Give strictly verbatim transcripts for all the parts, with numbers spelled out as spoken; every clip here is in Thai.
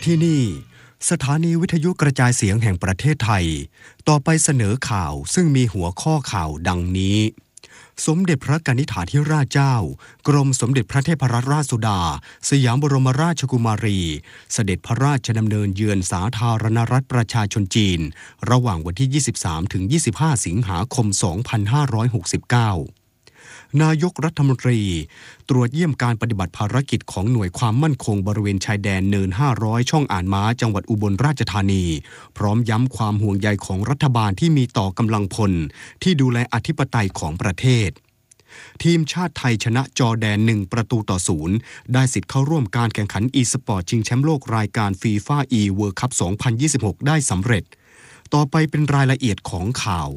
ที่นี่สถานีวิทยุกระจายเสียงแห่งประเทศไทยต่อไปเสนอข่าวซึ่งมีหัวข้อข่าวดังนี้สมเด็จพระกนิษฐาธิราชเจ้ากรมสมเด็จพระเทพรัตนราชสุดาสยามบรมราชกุมารีเสด็จพระราชดำเนินเยือนสาธารณรัฐประชาชนจีนระหว่างวันที่ ยี่สิบสามถึงยี่สิบห้า สิงหาคม สองพันห้าร้อยหกสิบเก้านายกรัฐมนตรีตรวจเยี่ยมการปฏิบัติภารกิจของหน่วยความมั่นคงบริเวณชายแดนเนินห้าร้อยช่องอ่านม้าจังหวัดอุบลราชธานีพร้อมย้ำความห่วงใยของรัฐบาลที่มีต่อกำลังพลที่ดูแลอธิปไตยของประเทศทีมชาติไทยชนะจอร์แดนหนึ่งประตูต่อศูนย์ได้สิทธิ์เข้าร่วมการแข่งขันอีสปอร์ตชิงแชมป์โลกรายการฟีฟ่าอีเวิลด์คัพ สองพันยี่สิบหก ได้สำเร็จต่อไปเป็นรายละเอียดของข่าว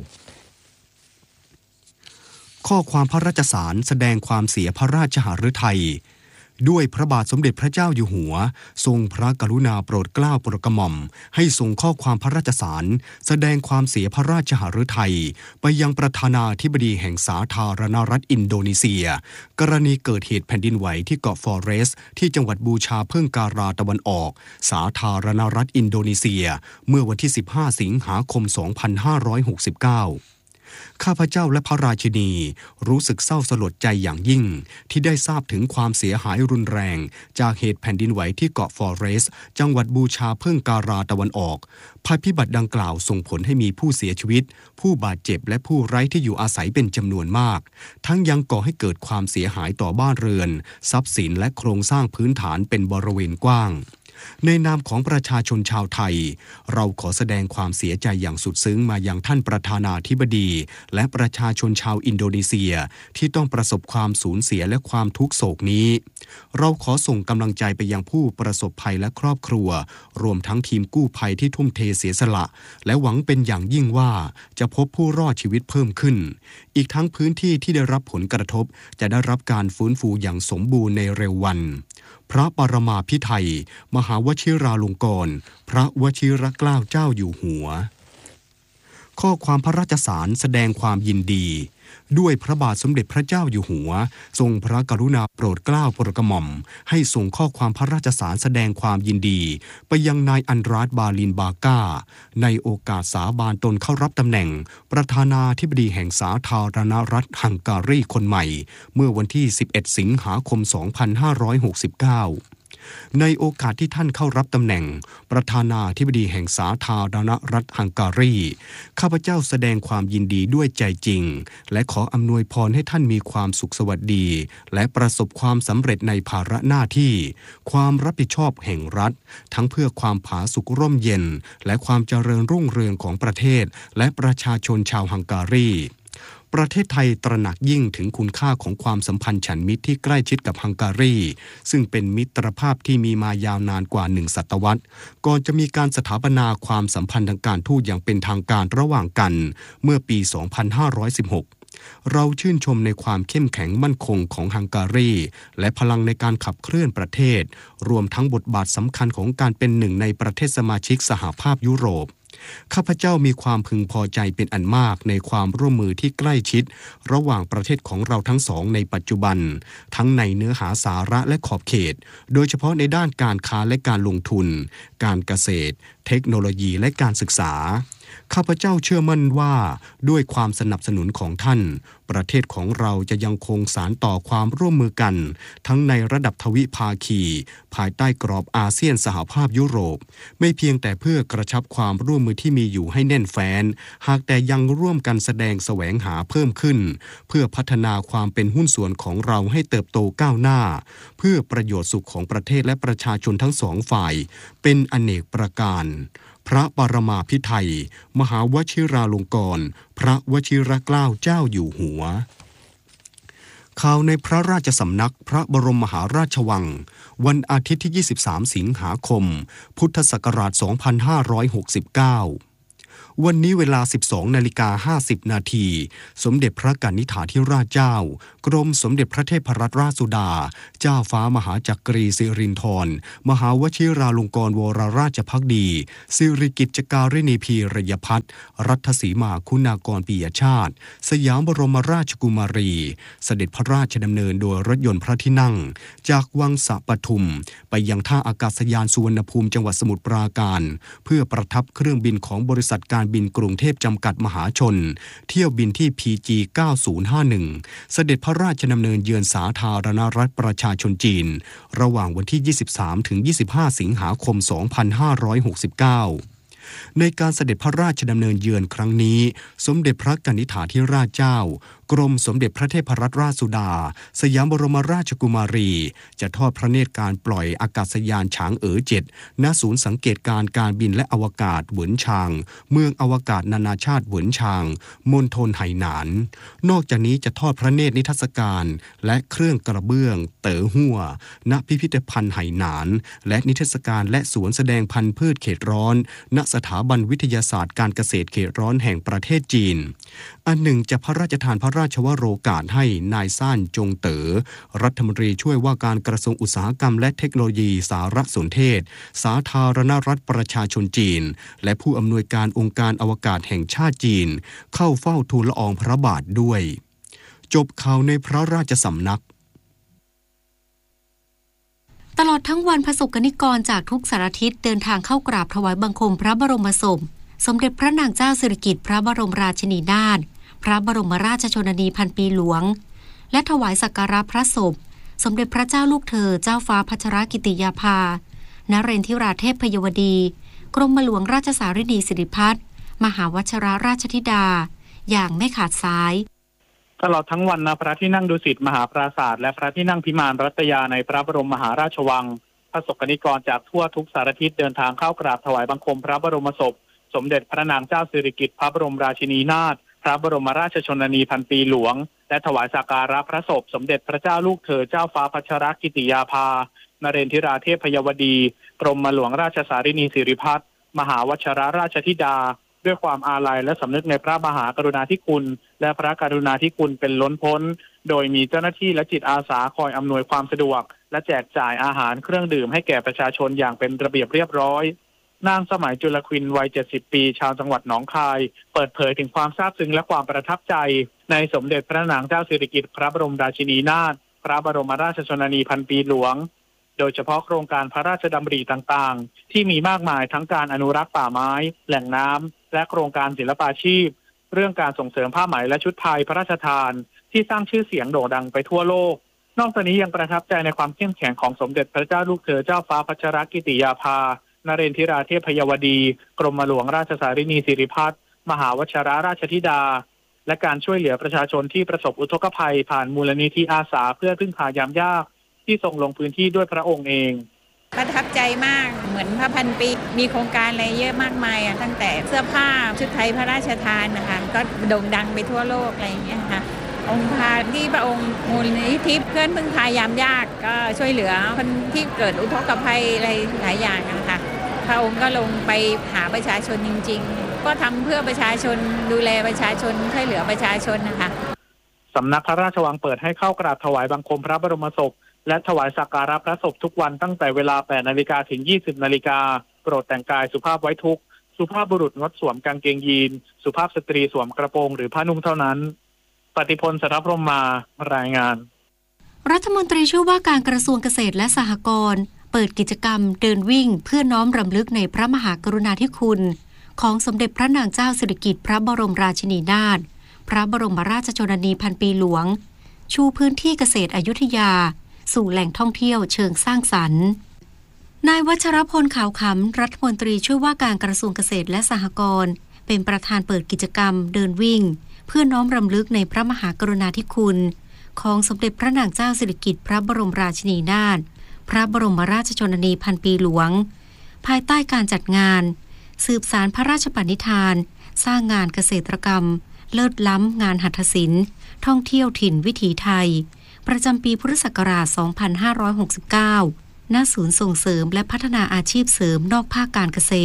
ข้อความพระราชสารแสดงความเสียพระราชหฤทัยด้วยพระบาทสมเด็จพระเจ้าอยู่หัวทรงพระกรุณาโปรดเกล้าโปรดกระหม่อมให้ส่งข้อความพระราชสารแสดงความเสียพระราชหฤทัยไปยังประธานาธิบดีแห่งสาธารณรัฐอินโดนีเซียกรณีเกิดเหตุแผ่นดินไหวที่เกาะฟอเรสที่จังหวัดบูชาเพิ่งการาตะวันออกสาธารณรัฐอินโดนีเซียเมื่อวันที่สิบห้าสิงหาคมสองพันห้าร้อยหกสิบเก้าข้าพเจ้าและพระราชินีรู้สึกเศร้าสลดใจอย่างยิ่งที่ได้ทราบถึงความเสียหายรุนแรงจากเหตุแผ่นดินไหวที่เกาะฟอเรสจังหวัดบูชาเพิ่งการาตะวันออกภัยพิบัติดังกล่าวส่งผลให้มีผู้เสียชีวิตผู้บาดเจ็บและผู้ไร้ที่อยู่อาศัยเป็นจำนวนมากทั้งยังก่อให้เกิดความเสียหายต่อบ้านเรือนทรัพย์สินและโครงสร้างพื้นฐานเป็นบริเวณกว้างในนามของประชาชนชาวไทยเราขอแสดงความเสียใจอย่างสุดซึ้งมายังท่านประธานาธิบดีและประชาชนชาวอินโดนีเซียที่ต้องประสบความสูญเสียและความทุกโศกนี้เราขอส่งกำลังใจไปยังผู้ประสบภัยและครอบครัวรวมทั้งทีมกู้ภัยที่ทุ่มเทเสียสละและหวังเป็นอย่างยิ่งว่าจะพบผู้รอดชีวิตเพิ่มขึ้นอีกทั้งพื้นที่ที่ได้รับผลกระทบจะได้รับการฟื้นฟูอย่างสมบูรณ์ในเร็ววันพระปรมาภิไธยมหาวชิราลงกรณ์พระวชิรเกล้าเจ้าอยู่หัวข้อความพระราชสารแสดงความยินดีด้วยพระบาทสมเด็จพระเจ้าอยู่หัวทรงพระกรุณาโปรดเกล้าโปรดกระหม่อมให้ส่งข้อความพระราชสารแสดงความยินดีไปยังนายอันดราสบาลินบาก้าในโอกาสสาบานตนเข้ารับตำแหน่งประธานาธิบดีแห่งสาธารณรัฐฮังการีคนใหม่เมื่อวันที่สิบเอ็ดสิงหาคมสองพันห้าร้อยหกสิบเก้าในโอกาสที่ท่านเข้ารับตำแหน่งประธานาธิบดีแห่งสาธารณรัฐฮังการีข้าพเจ้าแสดงความยินดีด้วยใจจริงและขออำนวยพรให้ท่านมีความสุขสวัสดีและประสบความสำเร็จในภาระหน้าที่ความรับผิดชอบแห่งรัฐทั้งเพื่อความผาสุกร่มเย็นและความเจริญรุ่งเรืองของประเทศและประชาชนชาวฮังการีประเทศไทยตระหนักยิ่งถึงคุณค่าของความสัมพันธ์ฉันมิตรที่ใกล้ชิดกับฮังการีซึ่งเป็นมิตรภาพที่มีมายาวนานกว่าหนึ่งศตวรรษก่อนจะมีการสถาปนาความสัมพันธ์ทางการทูตอย่างเป็นทางการระหว่างกันเมื่อปี สองพันห้าร้อยสิบหกเราชื่นชมในความเข้มแข็งมั่นคงของฮังการีและพลังในการขับเคลื่อนประเทศรวมทั้งบทบาทสำคัญของการเป็นหนึ่งในประเทศสมาชิกสหภาพยุโรปข้าพเจ้ามีความพึงพอใจเป็นอันมากในความร่วมมือที่ใกล้ชิดระหว่างประเทศของเราทั้งสองในปัจจุบันทั้งในเนื้อหาสาระและขอบเขตโดยเฉพาะในด้านการค้าและการลงทุนการเกษตรเทคโนโลยีและการศึกษาข้าพเจ้าเชื่อมั่นว่าด้วยความสนับสนุนของท่านประเทศของเราจะยังคงสานต่อความร่วมมือกันทั้งในระดับทวิภาคีภายใต้กรอบอาเซียนสหภาพยุโรปไม่เพียงแต่เพื่อกระชับความร่วมมือที่มีอยู่ให้แน่นแฟ้นหากแต่ยังร่วมกันแสดงแสวงหาเพิ่มขึ้นเพื่อพัฒนาความเป็นหุ้นส่วนของเราให้เติบโตก้าวหน้าเพื่อประโยชน์สุขของประเทศและประชาชนทั้งสองฝ่ายเป็นอเนกประการพระปรมาภิไธยมหาวชิราลงกรณ์พระวชิรเกล้าเจ้าอยู่หัวข่าวในพระราชสำนักพระบรมมหาราชวังวันอาทิตย์ที่ยี่สิบสามสิงหาคมพุทธศักราชสองพันห้าร้อยหกสิบเก้าวันนี้เวลา สิบสองนาฬิกาห้าสิบนาทีสมเด็จพระกนิษฐาธิราชเจ้ากรมสมเด็จพระเทพรัตนราชสุดาเจ้าฟ้ามหาจักรีสิรินธรมหาวชิราลงกรณ์วรราชภักดีสิริกิจการินีพีรยพัฒน์รัฐสีมาคุณากรปิยชาติสยามบรมราชกุมารีเสด็จพระราชดำเนินโดยรถยนต์พระที่นั่งจากวังสะปทุมไปยังท่าอากาศยานสุวรรณภูมิจังหวัดสมุทรปราการเพื่อประทับเครื่องบินของบริษัทการบินกรุงเทพจำกัดมหาชนเที่ยวบินที่ พี จี เก้าศูนย์ห้าหนึ่ง เสด็จพระราชดำเนินเยือนสาธารณรัฐประชาชนจีนระหว่างวันที่ ยี่สิบสามถึงยี่สิบห้า สิงหาคม สองพันห้าร้อยหกสิบเก้าในการเสด็จพระราชดำเนินเยือนครั้งนี้สมเด็จพระกนิษฐาธิราชเจ้ากรมสมเด็จพระเทพรัตนราชสุดาสยามบรมราชกุมารีจะทอดพระเนตรการปล่อยอากาศยานฉางเอ๋อเจ็ดณศูนย์สังเกตการการบินและอวกาศเหวินชางเมืองอวกาศนานาชาติเหวินชางมณฑลไหหนานนอกจากนี้จะทอดพระเนตรนิทรรศการและเครื่องกระเบื้องเต๋อหัวณพิพิธภัณฑ์ไหหนานและนิทรรศการและสวนแสดงพันธุ์พืชเขตร้อนณสถาบันวิทยาศาสตร์การเกษตรเขตร้อนแห่งประเทศจีนอันหนึ่งจะพระราชทานพระราชวโรกาสให้นายซ่านจงเต๋อรัฐมนตรีช่วยว่าการกระทรวงอุตสาหกรรมและเทคโนโลยีสารสนเทศสาธารณรัฐประชาชนจีนและผู้อำนวยการองค์การอวกาศแห่งชาติจีนเข้าเฝ้าทูลละอองพระบาทด้วยจบข่าวในพระราชสำนักตลอดทั้งวันประสบกนิกรจากทุกสารทิศเดินทางเข้ากราบถวายบังคมพระบรมศพสมเด็จพระนางเจ้าสิริกิติ์พระบรมราชินีนาถพระบรมราชชนนีพันปีหลวงและถวายสักการะพระศพสมเด็จพระเจ้าลูกเธอเจ้าฟ้าพัชรกิติยาภานเรนทิราเทพพยวดีกรมหลวงราชสารินีสิริพัฒน์มหาวชิรราชธิดาอย่างไม่ขาดสายตลอดทั้งวันณพระที่นั่งดุสิตมหาปราสาทและพระที่นั่งพิมานรัตยาในพระบรมมหาราชวังประสบกนิกรจากทั่วทุกสารทิศเดินทางเข้ากราบถวายบังคมพระบรมศพสมเด็จพระนางเจ้าสิริกิติ์พระบรมราชินีนาถพระบรมราชชนนีพันปีหลวงและถวายสักการะพระศพสมเด็จพระเจ้าลูกเธอเจ้าฟ้าพัชรกิติยาภานเรนทิราเทพพยวดีกรมหลวงราชสารินีสิริพัฒน์มหาวชิรราชธิดาด้วยความอาลัยและสำนึกในพระมหากรุณาธิคุณและพระกรุณาธิคุณเป็นล้นพ้นโดยมีเจ้าหน้าที่และจิตอาสาคอยอำนวยความสะดวกและแจกจ่ายอาหารเครื่องดื่มให้แก่ประชาชนอย่างเป็นระเบียบเรียบร้อยนางสมัยจุลควินวัยเจ็ดสิบปีชาวจังหวัดหนองคายเปิดเผยถึงความซาบซึ้งและความประทับใจในสมเด็จพระนางเจ้าสิริกิติ์พระบรมราชินีนาถพระบรมราชชนนีพันปีหลวงโดยเฉพาะโครงการพระราชดำริต่างๆที่มีมากมายทั้งการอนุรักษ์ป่าไม้แหล่งน้ำและโครงการศิลปาชีพเรื่องการส่งเสริมผ้าไหมและชุดไทยพระราชทานที่สร้างชื่อเสียงโด่งดังไปทั่วโลกนอกจากนี้ยังประทับใจในความเข้มแข็งของสมเด็จพระเจ้าลูกเธอเจ้าฟ้าพัชรกิติยาภานเรนทิราเทพพยวดีกรมหลวงราชสารินีสิริพัฒน์มหาวชิรราชธิดาและการช่วยเหลือประชาชนที่ประสบอุทกภัยผ่านมูลนิธิอาสาเพื่อพึ่งพายามยากที่ส่งลงพื้นที่ด้วยพระองค์เองประทับใจมากเหมือนพระพันปีมีโครงการอะไรเยอะมากมายอ่ะตั้งแต่เสื้อผ้าชุดไทยพระราชทานนะคะก็โด่งดังไปทั่วโลกอะไรอย่างเงี้ยค่ะองค์พาที่พระองค์มูลนิธิเพื่อนพึ่งพายามยากก็ช่วยเหลือคนที่เกิดอุทกภัยอะไรหลายอย่างนะคะพระองค์ก็ลงไปหาประชาชนจริงๆก็ทำเพื่อประชาชนดูแลประชาชนช่วยเหลือประชาชนนะคะสำนักพระราชวังเปิดให้เข้ากราบถวายบังคมพระบรมศพและถวายสักการะพระศพทุกวันตั้งแต่เวลา แปดนาฬิกา ถึง ยี่สิบนาฬิกาโปรดแต่งกายสุภาพไว้ทุกข์สุภาพบุรุษงดสวมกางเกงยีนสุภาพสตรีสวมกระโปรงหรือผ้านุ่งเท่านั้นปฏิพล สรพรหมมารายงานรัฐมนตรีช่วยว่าการกระทรวงเกษตรและสหกรณ์เปิดกิจกรรมเดินวิ่งเพื่อน้อมรำลึกในพระมหากรุณาธิคุณของสมเด็จพระนางเจ้าสิริกิติ์พระบรมราชินีนาถพระบรมราชชนนีพันปีหลวงชูพื้นที่เกษตรอยุธยาสู่แหล่งท่องเที่ยวเชิงสร้างสรรค์นายวัชรพลขาวขำรัฐมนตรีช่วยว่าการกระทรวงเกษตรและสหกรณ์เป็นประธานเปิดกิจกรรมเดินวิ่งเพื่อน้อมรำลึกในพระมหากรุณาธิคุณของสมเด็จพระนางเจ้าสิริกิติ์พระบรมราชินีนาถพระบรมราชชนนีพันปีหลวงภายใต้การจัดงานสืบสานพระราชปณิธานสร้างงานเกษตรกรรมเลิศล้ำงานหัตถศิลป์ท่องเที่ยวถิ่นวิถีไทยประจำปีพุทธศักราช สองพันห้าร้อยหกสิบเก้า ณ ศูนย์ส่งเสริมและพัฒนาอาชีพเสริมนอกภาคการเกษตร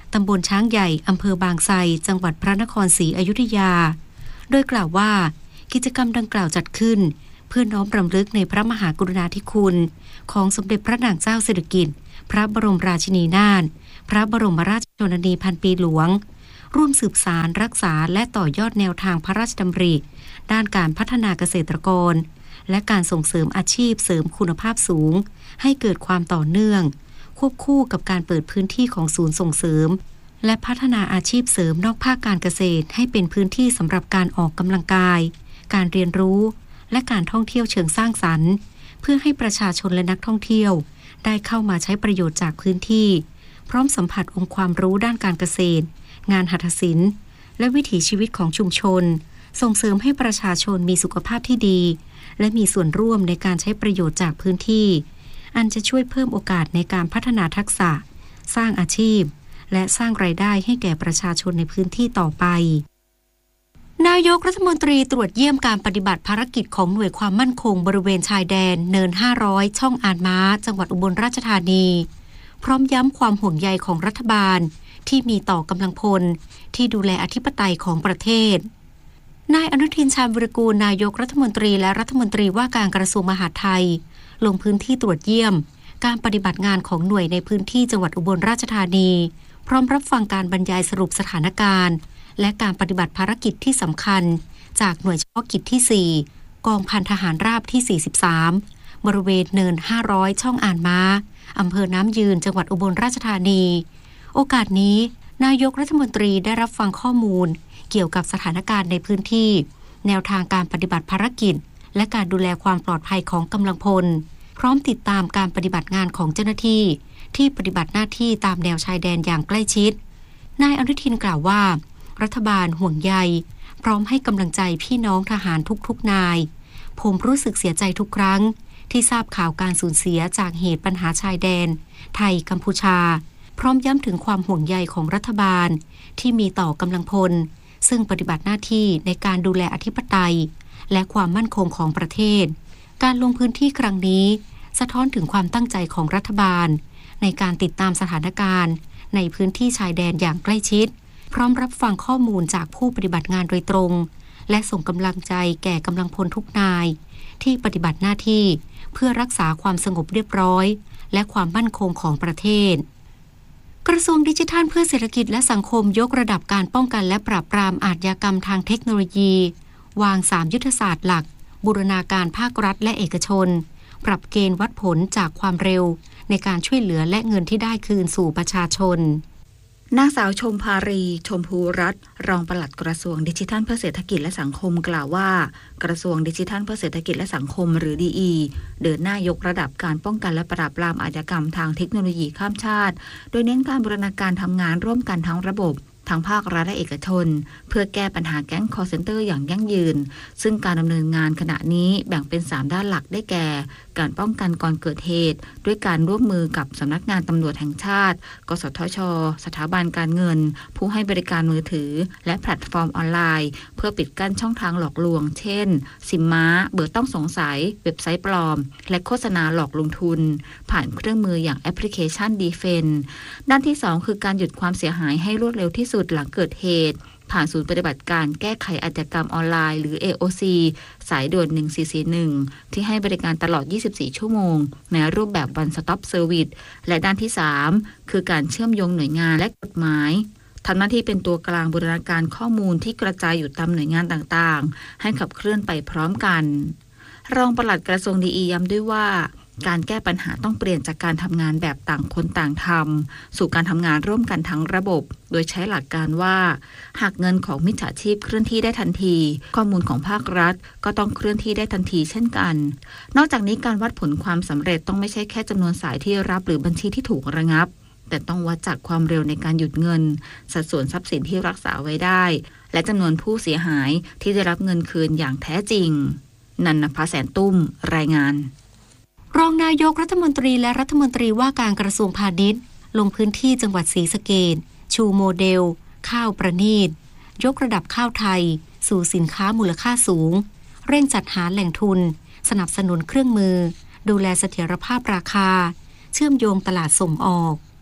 ตำบลช้างใหญ่อำเภอบางไทรจังหวัดพระนครศรีอยุธยาโดยกล่าวว่ากิจกรรมดังกล่าวจัดขึ้นเพื่อน้อมรำลึกในพระมหากรุณาธิคุณของสมเด็จพระนางเจ้าสิริกิติ์พระบรมราชินีนาถพระบรมราชชนนีพันปีหลวงร่วมสืบสารรักษาและต่อยอดแนวทางพระราชดำริด้านการพัฒนาเกษตรกรและการส่งเสริมอาชีพเสริมคุณภาพสูงให้เกิดความต่อเนื่องควบคู่กับการเปิดพื้นที่ของศูนย์ส่งเสริมและพัฒนาอาชีพเสริมนอกภาคการเกษตรให้เป็นพื้นที่สำหรับการออกกำลังกายการเรียนรู้และการท่องเที่ยวเชิงสร้างสรรค์เพื่อให้ประชาชนและนักท่องเที่ยวได้เข้ามาใช้ประโยชน์จากพื้นที่พร้อมสัมผัสองค์ความรู้ด้านการเกษตรงานหัตถศิลป์และวิถีชีวิตของชุมชนส่งเสริมให้ประชาชนมีสุขภาพที่ดีและมีส่วนร่วมในการใช้ประโยชน์จากพื้นที่อันจะช่วยเพิ่มโอกาสในการพัฒนาทักษะสร้างอาชีพและสร้างรายได้ให้แก่ประชาชนในพื้นที่ต่อไปนายกรัฐมนตรีตรวจเยี่ยมการปฏิบัติภารกิจของหน่วยความมั่นคงบริเวณชายแดนเนินห้าร้อยช่องอานม้าจังหวัดอุบลราชธานีพร้อมย้ำความห่วงใยของรัฐบาลที่มีต่อกำลังพลที่ดูแลอธิปไตยของประเทศนายอนุทินชาญวิรากูลนายกรัฐมนตรีและรัฐมนตรีว่าการกระทรวงมหาดไทยลงพื้นที่ตรวจเยี่ยมการปฏิบัติงานของหน่วยในพื้นที่จังหวัดอุบลราชธานีพร้อมรับฟังการบรรยายสรุปสถานการณ์และการปฏิบัติภารกิจที่สำคัญจากหน่วยเฉพาะกิจที่สี่กองพันทหารราบที่สี่สิบสามบริเวณเนินห้าร้อยช่องอ่านม้าอำเภอน้ำยืนจังหวัดอุบลราชธานีโอกาสนี้นายกรัฐมนตรีได้รับฟังข้อมูลเกี่ยวกับสถานการณ์ในพื้นที่แนวทางการปฏิบัติภารกิจและการดูแลความปลอดภัยของกำลังพลพร้อมติดตามการปฏิบัติงานของเจ้าหน้าที่ที่ปฏิบัติหน้าที่ตามแนวชายแดนอย่างใกล้ชิดนายอนุทินกล่าวว่ารัฐบาลห่วงใยพร้อมให้กำลังใจพี่น้องทหารทุกๆนายผมรู้สึกเสียใจทุกครั้งที่ทราบข่าวการสูญเสียจากเหตุปัญหาชายแดนไทยกัมพูชาพร้อมย้ำถึงความห่วงใยของรัฐบาลที่มีต่อกำลังพลซึ่งปฏิบัติหน้าที่ในการดูแลอธิปไตยและความมั่นคงของประเทศการลงพื้นที่ครั้งนี้สะท้อนถึงความตั้งใจของรัฐบาลในการติดตามสถานการณ์ในพื้นที่ชายแดนอย่างใกล้ชิดพร้อมรับฟังข้อมูลจากผู้ปฏิบัติงานโดยตรงและส่งกำลังใจแก่กำลังพลทุกนายที่ปฏิบัติหน้าที่เพื่อรักษาความสงบเรียบร้อยและความมั่นคงของประเทศกระทรวงดิจิทัลเพื่อเศรษฐกิจและสังคมยกระดับการป้องกันและปราบปรามอาชญากรรมทางเทคโนโลยีวางสามยุทธศาสตร์หลักบูรณาการภาครัฐและเอกชนปรับเกณฑ์วัดผลจากความเร็วในการช่วยเหลือและเงินที่ได้คืนสู่ประชาชนนางสาวชมภารีชมพูรัตน์รองปลัดกระทรวงดิจิทัลเพื่อเศรษฐกิจและสังคมกล่าวว่ากระทรวงดิจิทัลเพื่อเศรษฐกิจและสังคมหรือ ดี อี เดินหน้ายกระดับการป้องกันและปราบปรามอาชญากรรมทางเทคโนโลยีข้ามชาติโดยเน้นการบูรณาการทำงานร่วมกันทั้งระบบทั้งภาครัฐและเอกชนเพื่อแก้ปัญหาแก๊ง call center อย่างยั่งยืนซึ่งการดำเนินงานขณะนี้แบ่งเป็นสามด้านหลักได้แก่การป้องกันก่อนเกิดเหตุด้วยการร่วมมือกับสำนักงานตำรวจแห่งชาติกสทช.สถาบันการเงินผู้ให้บริการมือถือและแพลตฟอร์มออนไลน์เพื่อปิดกั้นช่องทางหลอกลวงเช่นซิมม้าเบอร์ต้องสงสัยเว็บไซต์ปลอมและโฆษณาหลอกลงทุนผ่านเครื่องมืออย่างแอปพลิเคชัน Defense ด้านที่สองคือการหยุดความเสียหายให้รวดเร็วที่สุดหลังเกิดเหตุผ่านศูนย์ปฏิบัติการแก้ไขอาชญากรรมออนไลน์หรือ เอ โอ ซี สายด่วนหนึ่งสี่สี่หนึ่งที่ให้บริการตลอดยี่สิบสี่ชั่วโมงในรูปแบบ One Stop Service และด้านที่สามคือการเชื่อมโยงหน่วยงานและกฎหมายทำหน้าที่เป็นตัวกลางบูรณาการข้อมูลที่กระจายอยู่ตามหน่วยงานต่างๆให้ขับเคลื่อนไปพร้อมกันรองปลัดกระทรวงดี อี ย้ำด้วยว่าการแก้ปัญหาต้องเปลี่ยนจากการทำงานแบบต่างคนต่างทำสู่การทำงานร่วมกันทั้งระบบโดยใช้หลักการว่าหากเงินของมิจฉาชีพเคลื่อนที่ได้ทันทีข้อมูลของภาครัฐก็ต้องเคลื่อนที่ได้ทันทีเช่นกันนอกจากนี้การวัดผลความสำเร็จต้องไม่ใช่แค่จำนวนสายที่รับหรือบัญชีที่ถูกระงับแต่ต้องวัดจากความเร็วในการหยุดเงินสัดส่วนทรัพย์สินที่รักษาไว้ได้และจำนวนผู้เสียหายที่ได้รับเงินคืนอย่างแท้จริงนันนภาแสนตุ้มรายงานรองนายกรัฐมนตรีและรัฐมนตรีว่าการกระทรวงพาณิชย์ลงพื้นที่จังหวัดศรีสะเกษชูโมเดลข้าวประณีตยกระดับข้าวไทยสู่สินค้ามูลค่าสูงเร่งจัดหาแหล่งทุนสนับสนุนเครื่องมือดูแลเสถียรภาพราคาเชื่อมโยงตลาดส่งออก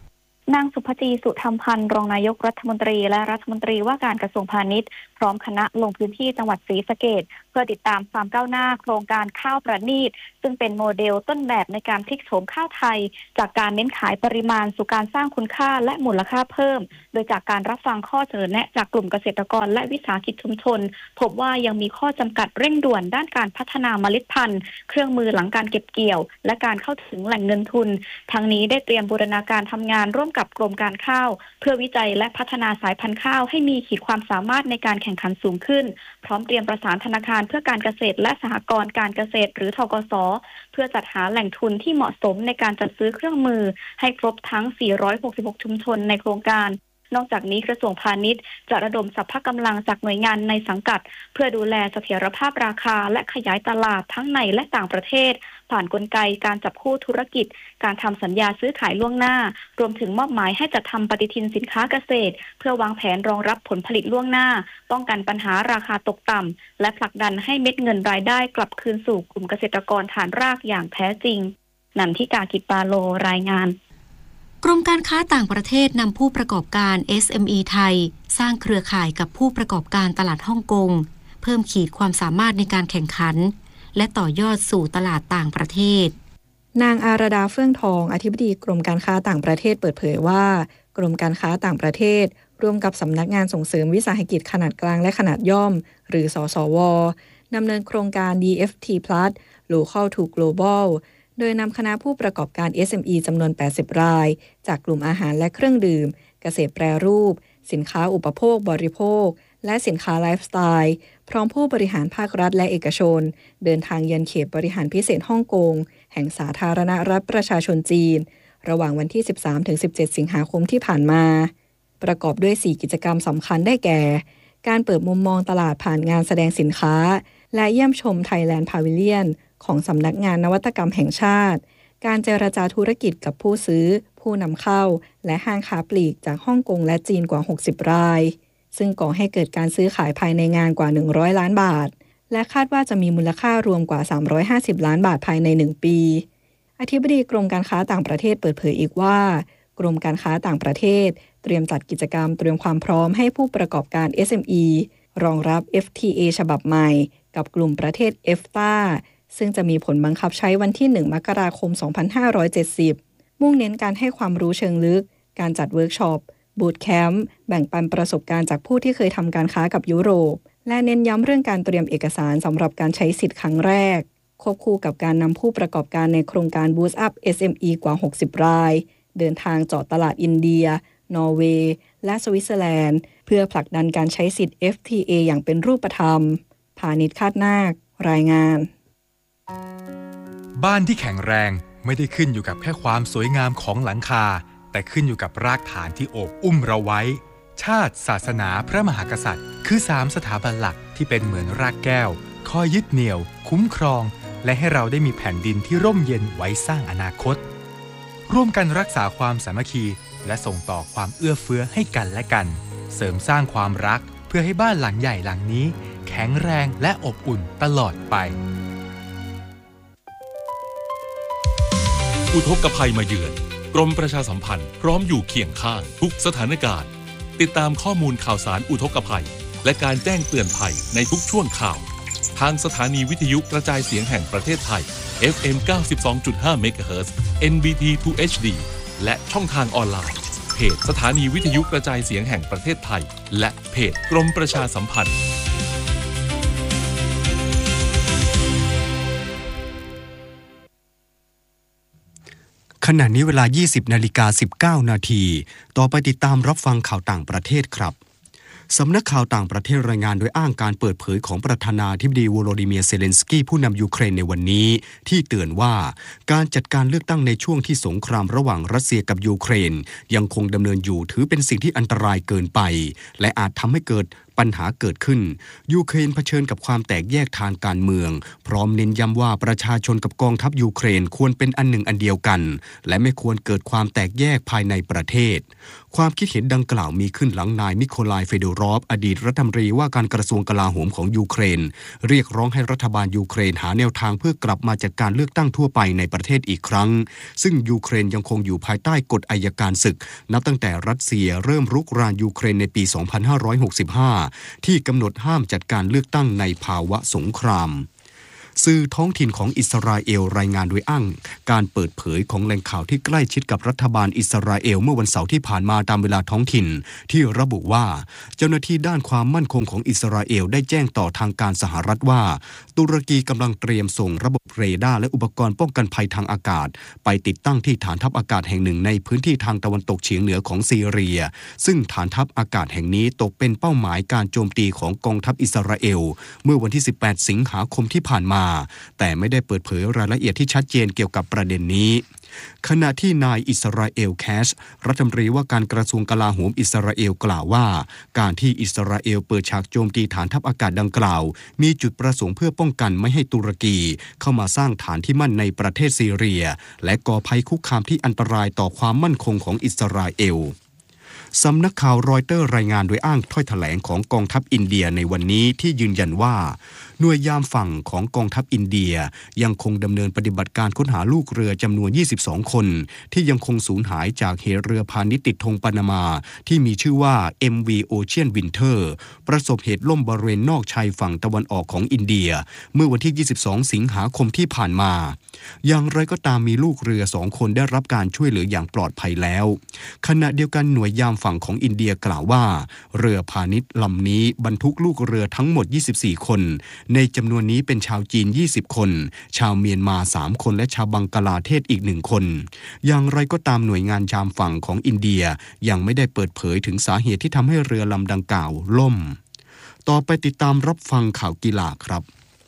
นางสุภจีสุธรรมพันธ์รองนายกรัฐมนตรีและรัฐมนตรีว่าการกระทรวงพาณิชย์พร้อมคณะลงพื้นที่จังหวัดศรีสะเกษเพื่อติดตามความก้าวหน้าโครงการข้าวประณีตซึ่งเป็นโมเดลต้นแบบในการพลิกโฉมข้าวไทยจากการเน้นขายปริมาณสู่การสร้างคุณค่าและมูลค่าเพิ่มโดยจากการรับฟังข้อเสนอแนะจากกลุ่มเกษตรกรและวิสาหกิจชุมชนพบว่ายังมีข้อจำกัดเร่งด่วนด้านการพัฒนาเมล็ดพันธุ์เครื่องมือหลังการเก็บเกี่ยวและการเข้าถึงแหล่งเงินทุนทั้งนี้ได้เตรียมบูรณาการทำงานร่วมกับกรมการข้าวเพื่อวิจัยและพัฒนาสายพันธุ์ข้าวให้มีขีดความสามารถในการแข่งขันสูงขึ้นพร้อมเตรียมประสานธนาคารเพื่อการเกษตรและสหกรณ์การเกษตรหรือธกส.เพื่อจัดหาแหล่งทุนที่เหมาะสมในการจัดซื้อเครื่องมือให้ครบทั้งสี่ร้อยหกสิบหกชุมชนในโครงการนอกจากนี้กระทรวงพาณิชย์จะระดมสรรพกำลังจากหน่วยงานในสังกัดเพื่อดูแลเสถียรภาพราคาและขยายตลาดทั้งในและต่างประเทศผ่านกลไกการจับคู่ธุรกิจการทำสัญญาซื้อขายล่วงหน้ารวมถึงมอบหมายให้จัดทำปฏิทินสินค้าเกษตรเพื่อวางแผนรองรับผลผลิตล่วงหน้าป้องกันปัญหาราคาตกต่ำและผลักดันให้เม็ดเงินรายได้กลับคืนสู่กลุ่มเกษตรกรฐานรากอย่างแท้จริงนันทิกา กิจปาโลรายงานกรมการค้าต่างประเทศนำผู้ประกอบการ เอส เอ็ม อี ไทยสร้างเครือข่ายกับผู้ประกอบการตลาดฮ่องกงเพิ่มขีดความสามารถในการแข่งขันและต่อยอดสู่ตลาดต่างประเทศนางอารดาเฟื่องทองอธิบดีกรมการค้าต่างประเทศเปิดเผยว่ากรมการค้าต่างประเทศร่วมกับสำนักงานส่งเสริมวิสาหกิจขนาดกลางและขนาดย่อมหรือสสวดำเนินโครงการ ดี เอฟ ที Plus Local to Globalโดยนำคณะผู้ประกอบการ เอส เอ็ม อี จำนวนแปดสิบรายจากกลุ่มอาหารและเครื่องดื่มเกษตรแปรรูปสินค้าอุปโภคบริโภคและสินค้าไลฟ์สไตล์พร้อมผู้บริหารภาครัฐและเอกชนเดินทางเยือนเขตบริหารพิเศษฮ่องกงแห่งสาธารณรัฐประชาชนจีนระหว่างวันที่ สิบสามถึงสิบเจ็ด สิงหาคมที่ผ่านมาประกอบด้วยสี่กิจกรรมสำคัญได้แก่การเปิดมุมมองตลาดผ่านงานแสดงสินค้าและเยี่ยมชม Thailand Pavilion ของสำนักงานนวัตกรรมแห่งชาติการเจรจาธุรกิจกับผู้ซื้อผู้นำเข้าและห้างค้าปลีกจากฮ่องกงและจีนกว่าหกสิบรายซึ่งก่อให้เกิดการซื้อขายภายในงานกว่าหนึ่งร้อยล้านบาทและคาดว่าจะมีมูลค่ารวมกว่าสามร้อยห้าสิบล้านบาทภายในหนึ่งปีอธิบดีกรมการค้าต่างประเทศเปิดเผยอีกว่ากรมการค้าต่างประเทศเตรียมจัดกิจกรรมเตรียมความพร้อมให้ผู้ประกอบการ เอส เอ็ม อี รองรับ เอฟ ที เอ ฉบับใหม่กับกลุ่มประเทศ เอฟ ที เอ ซึ่งจะมีผลบังคับใช้วันที่หนึ่งมกราคมสองพันห้าร้อยเจ็ดสิบมุ่งเน้นการให้ความรู้เชิงลึกการจัดเวิร์กช็อปบูตแคมป์แบ่งปันประสบการณ์จากผู้ที่เคยทำการค้ากับยุโรปและเน้นย้ำเรื่องการเตรียมเอกสารสำหรับการใช้สิทธิ์ครั้งแรกควบคู่กับการนำผู้ประกอบการในโครงการ Boost Up เอส เอ็ม อี กว่าหกสิบรายเดินทางเจาะตลาดอินเดียนอร์เวย์และสวิตเซอร์แลนด์เพื่อผลักดันการใช้สิทธิ์ เอฟ ที เอ อย่างเป็นรูปธรรมพานิช คาดนาครายงานบ้านที่แข็งแรงไม่ได้ขึ้นอยู่กับแค่ความสวยงามของหลังคาแต่ขึ้นอยู่กับรากฐานที่โอบอุ้มเราไว้ชาติศาสนาพระมหากษัตริย์คือสามสถาบันหลักที่เป็นเหมือนรากแก้วคอยยึดเหนี่ยวคุ้มครองและให้เราได้มีแผ่นดินที่ร่มเย็นไว้สร้างอนาคตร่วมกันรักษาความสามัคคีและส่งต่อความเอื้อเฟื้อให้กันและกันเสริมสร้างความรักเพื่อให้บ้านหลังใหญ่หลังนี้แข็งแรงและอบอุ่นตลอดไปอุทกภัยมาเยือนกรมประชาสัมพันธ์พร้อมอยู่เคียงข้างทุกสถานการณ์ติดตามข้อมูลข่าวสารอุทกภัยและการแจ้งเตือนภัยในทุกช่วงข่าวทางสถานีวิทยุกระจายเสียงแห่งประเทศไทย เอฟ เอ็ม เก้าสิบสองจุดห้า เมกะเฮิรตซ์ เอ็น บี ที ทู เอช ดี และช่องทางออนไลน์เพจสถานีวิทยุกระจายเสียงแห่งประเทศไทยและเพจกรมประชาสัมพันธ์ขณะนี้เวลา ยี่สิบนาฬิกาสิบเก้านาทีต่อไปติดตามรับฟังข่าวต่างประเทศครับสำนักข่าวต่างประเทศรายงานโดยอ้างการเปิดเผยของประธานาธิบดีโวโลดิเมียร์เซเลนสกี้ผู้นำยูเครนในวันนี้ที่เตือนว่าการจัดการเลือกตั้งในช่วงที่สงครามระหว่างรัสเซียกับยูเครนยังคงดำเนินอยู่ถือเป็นสิ่งที่อันตรายเกินไปและอาจทำให้เกิดปัญหาเกิดขึ้นยูเครนเผชิญกับความแตกแยกทางการเมืองพร้อมเน้นย้ำว่าประชาชนกับกองทัพยูเครนควรเป็นอันหนึ่งอันเดียวกันและไม่ควรเกิดความแตกแยกภายในประเทศความคิดเห็นดังกล่าวมีขึ้นหลังนายมิโคลายเฟโดรอฟอดีตรัฐมนตรีว่าการกระทรวงกลาโหมของยูเครนเรียกร้องให้รัฐบาลยูเครนหาแนวทางเพื่อกลับมาจัดการเลือกตั้งทั่วไปในประเทศอีกครั้งซึ่งยูเครนยังคงอยู่ภายใต้กฎอัยการศึกนับตั้งแต่รัสเซียเริ่มรุกรานยูเครนในปี สองพันห้าร้อยหกสิบห้า ที่กำหนดห้ามจัดการเลือกตั้งในภาวะสงครามสื่อท้องถิ่นของอิสราเอลรายงานโดยอ้างการเปิดเผยของแหล่งข่าวที่ใกล้ชิดกับรัฐบาลอิสราเอลเมื่อวันเสาร์ที่ผ่านมาตามเวลาท้องถิ่นที่ระบุว่าเจ้าหน้าที่ด้านความมั่นคงของอิสราเอลได้แจ้งต่อทางการสหรัฐว่าตุรกีกำลังเตรียมส่งระบบเรดาร์และอุปกรณ์ป้องกันภัยทางอากาศไปติดตั้งที่ฐานทัพอากาศแห่งหนึ่งในพื้นที่ทางตะวันตกเฉียงเหนือของซีเรียซึ่งฐานทัพอากาศแห่งนี้ตกเป็นเป้าหมายการโจมตีของกองทัพอิสราเอลเมื่อวันที่สิบแปดสิงหาคมที่ผ่านมาแต่ไม่ได้เปิดเผยรายละเอียดที่ชัดเจนเกี่ยวกับประเด็นนี้ขณะที่นายอิสราเอลแคชรัฐมนตรีว่าการกระทรวงกลาโหมอิสราเอลกล่าวว่าการที่อิสราเอลเปิดฉากโจมตีฐานทัพอากาศดังกล่าวมีจุดประสงค์เพื่อป้องกันไม่ให้ตุรกีเข้ามาสร้างฐานที่มั่นในประเทศซีเรียและก่อภัยคุกคามที่อันตรายต่อความมั่นคงของอิสราเอลสำนักข่าวรอยเตอร์รายงานโดยอ้างถ้อยแถลงของกองทัพอินเดียในวันนี้ที่ยืนยันว่าหน่วยยามฝั่งของกองทัพอินเดียยังคงดำเนินปฏิบัติการค้นหาลูกเรือจำนวนยี่สิบสองคนที่ยังคงสูญหายจากเหตุเรือพาณิชย์ติดธงปานามาที่มีชื่อว่า เอ็ม วี Ocean Winter ประสบเหตุล่มบริเวณนอกชายฝั่งตะวันออกของอินเดียเมื่อวันที่ยี่สิบสองสิงหาคมที่ผ่านมาอย่างไรก็ตามมีลูกเรือสองคนได้รับการช่วยเหลืออย่างปลอดภัยแล้วขณะเดียวกันหน่วยยามฝั่งของอินเดียกล่าวว่าเรือพาณิชย์ลำนี้บรรทุกลูกเรือทั้งหมดยี่สิบสี่คนในจำนวนนี้เป็นชาวจีนยี่สิบคนชาวเมียนมาสามคนและชาวบังกลาเทศอีกหนึ่งคนอย่างไรก็ตามหน่วยงานยามฝั่งของอินเดียยังไม่ได้เปิดเผยถึงสาเหตุที่ทำให้เรือลำดังกล่าวล่มต่อไปติดตามรับฟังข่าวกีฬาครับ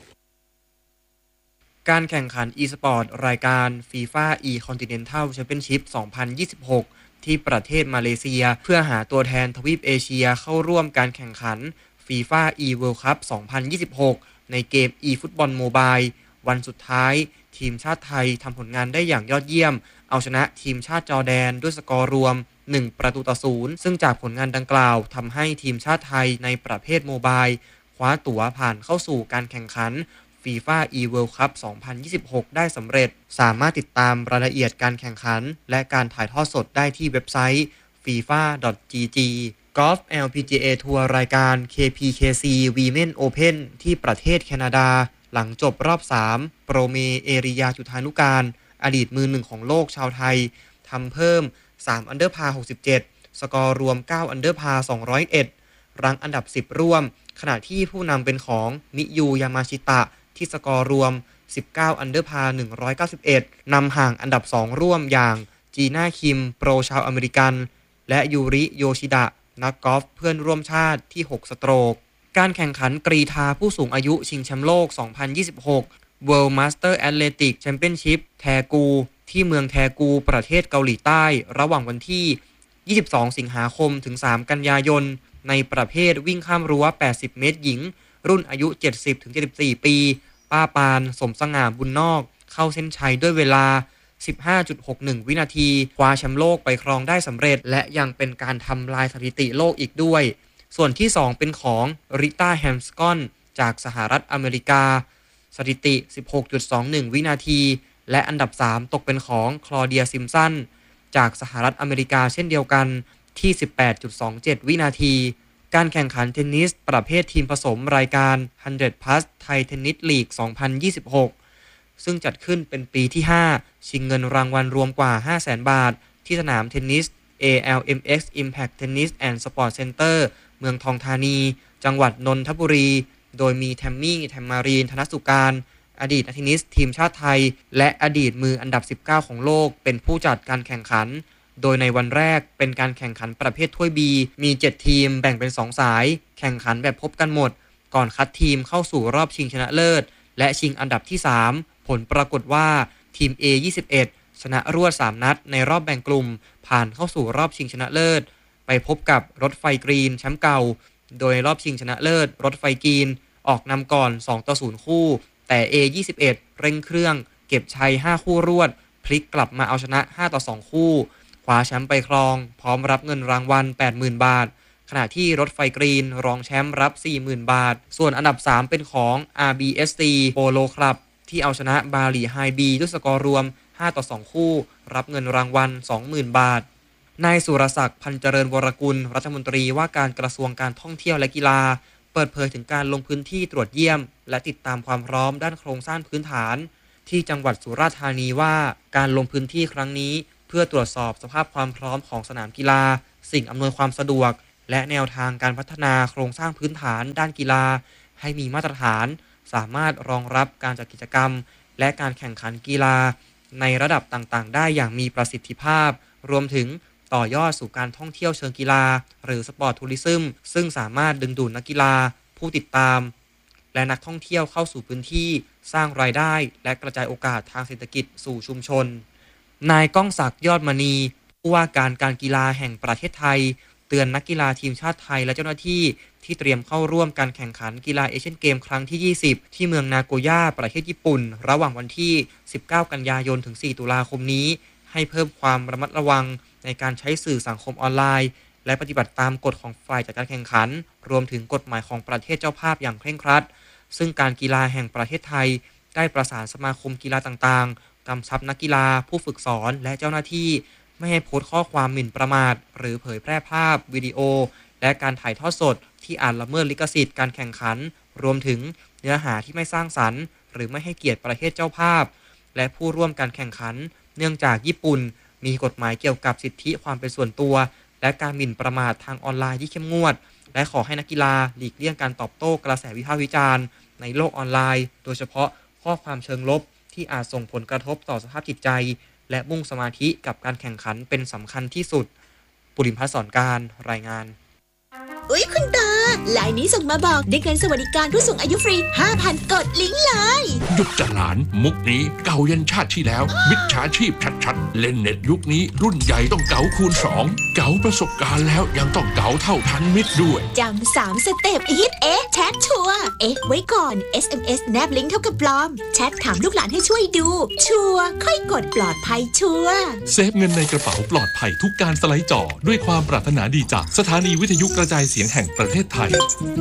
การแข่งขัน e-sport รายการ FIFA e-Continental Championship สองพันยี่สิบหกที่ประเทศมาเลเซียเพื่อหาตัวแทนทวีปเอเชียเข้าร่วมการแข่งขัน FIFA e-World Cup สองพันยี่สิบหกในเกม e-Football Mobile วันสุดท้ายทีมชาติไทยทำผลงานได้อย่างยอดเยี่ยมเอาชนะทีมชาติจอร์แดนด้วยสกอร์รวมหนึ่งประตูต่อศูนย์ซึ่งจากผลงานดังกล่าวทำให้ทีมชาติไทยในประเภทโมบายคว้าตั๋วผ่านเข้าสู่การแข่งขัน FIFA e-World Cup สองพันยี่สิบหกได้สำเร็จสามารถติดตามรายละเอียดการแข่งขันและการถ่ายทอดสดได้ที่เว็บไซต์ ฟีฟ่า ดอท จี จี กอล์ฟ แอล พี จี เอ ทัวร์รายการ เค พี เค ซี Women Open ที่ประเทศแคนาดาหลังจบรอบสามโปรเมเอริยาจุฑานุการอดีตมือหนึ่งของโลกชาวไทยทำเพิ่มสามอันเดอร์พาร์หกสิบเจ็ดสกอร์รวมเก้าอันเดอร์พาร์สองร้อยเอ็ดรั้งอันดับสิบร่วมขณะที่ผู้นำเป็นของมิยูยามาชิตะที่สกอร์รวมสิบเก้าอันเดอร์พาร์หนึ่งร้อยเก้าสิบเอ็ดนำห่างอันดับสองร่วมอย่างจีน่าคิมโปรชาวอเมริกันและยูริโยชิดะนักกอล์ฟเพื่อนร่วมชาติที่หกสโตรกการแข่งขันกรีฑาผู้สูงอายุชิงแชมป์โลกสองพันยี่สิบหก World Master Athletic Championship แทกูที่เมืองแทกูประเทศเกาหลีใต้ระหว่างวันที่ยี่สิบสองสิงหาคมถึงสามกันยายนในประเภทวิ่งข้ามรั้วแปดสิบเมตรหญิงรุ่นอายุ เจ็ดสิบถึงเจ็ดสิบสี่ ปีป้าปานสมสง่าบุญนอกเข้าเส้นชัยด้วยเวลา สิบห้าจุดหกหนึ่ง วินาทีคว้าแชมป์โลกไปครองได้สำเร็จและยังเป็นการทำลายสถิติโลกอีกด้วยส่วนที่สองเป็นของริต้าแฮมสกอนจากสหรัฐอเมริกาสถิติ สิบหกจุดสองหนึ่ง วินาทีและอันดับสามตกเป็นของคลอเดียซิมสันจากสหรัฐอเมริกาเช่นเดียวกันที่ สิบแปดจุดสองเจ็ด วินาทีการแข่งขันเทนนิสประเภททีมผสมรายการ หนึ่งร้อย plus ไทยเทนนิสลีก สองพันยี่สิบหกซึ่งจัดขึ้นเป็นปีที่ห้าชิงเงินรางวัลรวมกว่า ห้าแสน บาทที่สนามเทนนิส เอ แอล เอ็ม เอ็กซ์ Impact Tennis and Sport Center เมืองทองธานีจังหวัดนนทบุรีโดยมีแทมมี่แทมมารีนธนสุการอดีตนักเทนนิสทีมชาติไทยและอดีตมืออันดับสิบเก้าของโลกเป็นผู้จัดการแข่งขันโดยในวันแรกเป็นการแข่งขันประเภทถ้วย B มีเจ็ดทีมแบ่งเป็นสองสายแข่งขันแบบพบกันหมดก่อนคัดทีมเข้าสู่รอบชิงชนะเลิศและชิงอันดับที่สามผลปรากฏว่าทีม เอ ยี่สิบเอ็ด ชนะรวดสามนัดในรอบแบ่งกลุ่มผ่านเข้าสู่รอบชิงชนะเลิศไปพบกับรถไฟกรีนแชมป์เก่าโดยรอบชิงชนะเลิศรถไฟกรีนออกนำก่อนสองต่อศูนย์คู่แต่ เอ ยี่สิบเอ็ด เร่งเครื่องเก็บชัยห้าคู่รวดพลิกกลับมาเอาชนะห้าต่อสองคู่คว้าแชมป์ไปครองพร้อมรับเงินรางวัล แปดหมื่น บาทขณะที่รถไฟกรีนรองแชมป์รับ สี่หมื่น บาทส่วนอันดับสามเป็นของ อาร์ บี เอส ซี Polo Club ที่เอาชนะบาหลีไฮบีด้วยสกอร์รวมห้าต่อสองคู่รับเงินรางวัล สองหมื่น บาทนายสุรศักดิ์พันเจริญวรกุลรัฐมนตรีว่าการกระทรวงการท่องเที่ยวและกีฬาเปิดเผยถึงการลงพื้นที่ตรวจเยี่ยมและติดตามความพร้อมด้านโครงสร้างพื้นฐานที่จังหวัดสุราษฎร์ธานีว่าการลงพื้นที่ครั้งนี้เพื่อตรวจสอบสภาพความพร้อมของสนามกีฬาสิ่งอำนวยความสะดวกและแนวทางการพัฒนาโครงสร้างพื้นฐานด้านกีฬาให้มีมาตรฐานสามารถรองรับการจัดกิจกรรมและการแข่งขันกีฬาในระดับต่างๆได้อย่างมีประสิทธิภาพรวมถึงต่อยอดสู่การท่องเที่ยวเชิงกีฬาหรือสปอร์ตทัวริซึมซึ่งสามารถดึงดูดนักกีฬาผู้ติดตามและนักท่องเที่ยวเข้าสู่พื้นที่สร้างรายได้และกระจายโอกาสทางเศรษฐกิจสู่ชุมชนนายก้องศักดิ์ยอดมณีผู้ว่าการการกีฬาแห่งประเทศไทยเตือนนักกีฬาทีมชาติไทยและเจ้าหน้าที่ที่เตรียมเข้าร่วมการแข่งขันกีฬาเอเชียนเกมครั้งที่ยี่สิบที่เมืองนาโกย่าประเทศญี่ปุ่นระหว่างวันที่สิบเก้ากันยายนถึงสี่ตุลาคมนี้ให้เพิ่มความระมัดระวังในการใช้สื่อสังคมออนไลน์และปฏิบัติตามกฎของฝ่ายจัดการแข่งขันรวมถึงกฎหมายของประเทศเจ้าภาพอย่างเคร่งครัดซึ่งการกีฬาแห่งประเทศไทยได้ประสานสมาคมกีฬาต่างๆกำชับนักกีฬาผู้ฝึกสอนและเจ้าหน้าที่ไม่ให้โพสต์ข้อความหมิ่นประมาทหรือเผยแพร่ภาพวิดีโอและการถ่ายทอดสดที่อาจละเมิดลิขสิทธิ์การแข่งขันรวมถึงเนื้อหาที่ไม่สร้างสรรค์หรือไม่ให้เกียรติประเทศเจ้าภาพและผู้ร่วมการแข่งขันเนื่องจากญี่ปุ่นมีกฎหมายเกี่ยวกับสิทธิความเป็นส่วนตัวและการหมิ่นประมาททางออนไลน์ที่เข้มงวดและขอให้นักกีฬาหลีกเลี่ยงการตอบโต้กระแสวิพากษ์วิจารณ์ในโลกออนไลน์โดยเฉพาะข้อความเชิงลบที่อาจส่งผลกระทบต่อสภาพจิตใจและมุ่งสมาธิกับการแข่งขันเป็นสำคัญที่สุดปุริมพัฒน์สอนการรายงานอุ๊ยคุณตาไลน์นี้ส่งมาบอกได้เงินสวัสดิการผู้สูงอายุฟรี ห้าพัน กดลิงก์เลยหยุดจ้ะหลานมุกนี้เก่ายันชาติที่แล้วมิจฉาชีพชัดๆเล่นเน็ตยุคนี้รุ่นใหญ่ต้องเก๋าคูณสองเก๋าประสบการณ์แล้วยังต้องเก๋าเท่าทันมิตรด้วยจำสามสเต็ปฮิตเอ๊ะแชทชัวร์เอ๊ะไว้ก่อน เอส เอ็ม เอส แนบลิงก์เท่ากับปลอมแชทถามลูกหลานให้ช่วยดูชัวร์ค่อยกดปลอดภัยชัวร์เซฟเงินในกระเป๋าปลอดภัยทุกการสไลด์จอด้วยความปรารถนาดีจากสถานีวิทยุกระจายเสียงแห่งประเทศไทย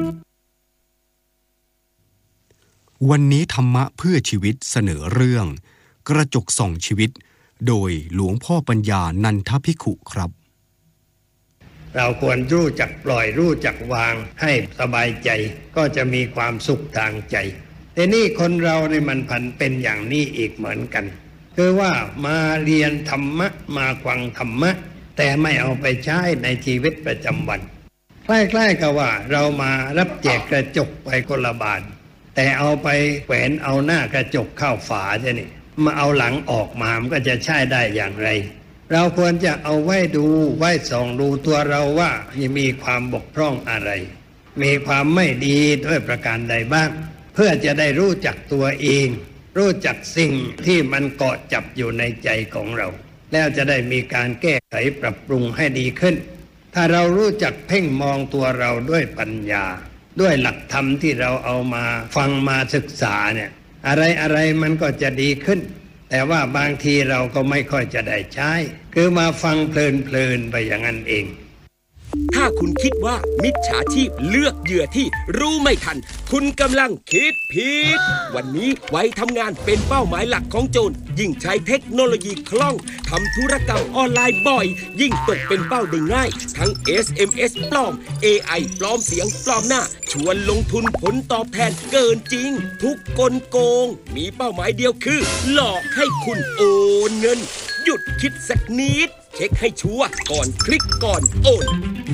วันนี้ธรรมะเพื่อชีวิตเสนอเรื่องกระจกส่องชีวิตโดยหลวงพ่อปัญญานันทภิกขุครับเราควรรู้จักปล่อยรู้จักวางให้สบายใจก็จะมีความสุขทางใจแต่นี่คนเราในมันพันเป็นอย่างนี้อีกเหมือนกันคือว่ามาเรียนธรรมะมาฟังธรรมะแต่ไม่เอาไปใช้ในชีวิตประจำวันคล้ายๆกับว่าเรามารับแจกกระจกไปคนละบาทแต่เอาไปแขวนเอาหน้ากระจกเข้าฝาใช่นี่มาเอาหลังออกมามันก็จะใช้ได้อย่างไรเราควรจะเอาไว้ดูไว้ส่องดูตัวเราว่ามีความบกพร่องอะไรมีความไม่ดีด้วยประการใดบ้างเพื่อจะได้รู้จักตัวเองรู้จักสิ่งที่มันเกาะจับอยู่ในใจของเราแล้วจะได้มีการแก้ไขปรับปรุงให้ดีขึ้นถ้าเรารู้จักเพ่งมองตัวเราด้วยปัญญาด้วยหลักธรรมที่เราเอามาฟังมาศึกษาเนี่ยอะไรอะไรมันก็จะดีขึ้นแต่ว่าบางทีเราก็ไม่ค่อยจะได้ใช้คือมาฟังเพลินๆไปอย่างนั้นเองถ้าคุณคิดว่ามิจฉาชีพเลือกเหยื่อที่รู้ไม่ทันคุณกำลังคิดผิดวันนี้ไว้ทำงานเป็นเป้าหมายหลักของโจรยิ่งใช้เทคโนโลยีคล่องทำธุรกรรมออนไลน์บ่อยยิ่งตกเป็นเป้าได้ง่ายทั้ง เอส เอ็ม เอส ปลอม เอ ไอ ปลอมเสียงปลอมหน้าชวนลงทุนผลตอบแทนเกินจริงทุกกลโกงมีเป้าหมายเดียวคือหลอกให้คุณโอนเงินหยุดคิดสักนิดเช็คให้ชัวร์ก่อนคลิกก่อนโอน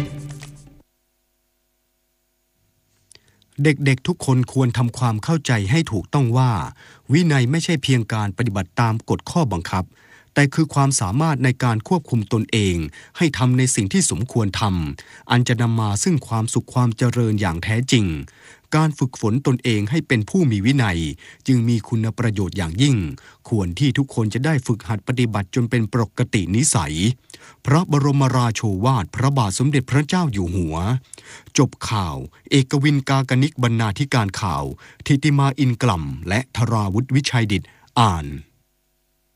เด็กๆทุกคนควรทำความเข้าใจให้ถูกต้องว่าวินัยไม่ใช่เพียงการปฏิบัติตามกฎข้อบังคับแต่คือความสามารถในการควบคุมตนเองให้ทำในสิ่งที่สมควรทำอันจะนำมาซึ่งความสุขความเจริญอย่างแท้จริงการฝึกฝนตนเองให้เป็นผู้มีวินัยจึงมีคุณประโยชน์อย่างยิ่งควรที่ทุกคนจะได้ฝึกหัดปฏิบัติจนเป็นปกตินิสัยพระบรมราโชวาทพระบาทสมเด็จพระเจ้าอยู่หัวจบข่าวเอกวินกากนิกบรรณาธิการข่าวทิติมาอินกล่ำและธราวุฒิวิชัยดิษฐ์อ่าน